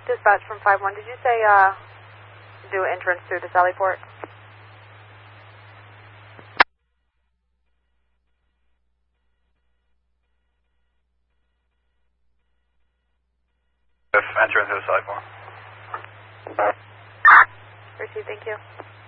Dispatch from 5-1, did you say do entrance through the Sally Port? Entrance through the Sally Port. Received, thank you.